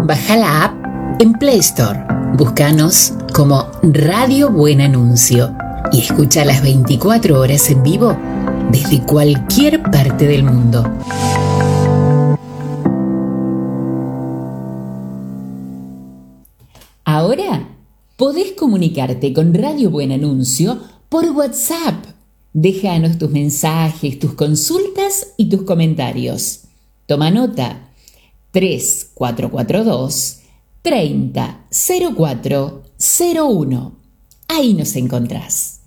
Baja la app en Play Store. Búscanos como Radio Buen Anuncio y escucha las 24 horas en vivo desde cualquier parte del mundo. Ahora podés comunicarte con Radio Buen Anuncio por WhatsApp. Déjanos tus mensajes, tus consultas y tus comentarios. Toma nota: 3442 30 04 01. Ahí nos encontrás.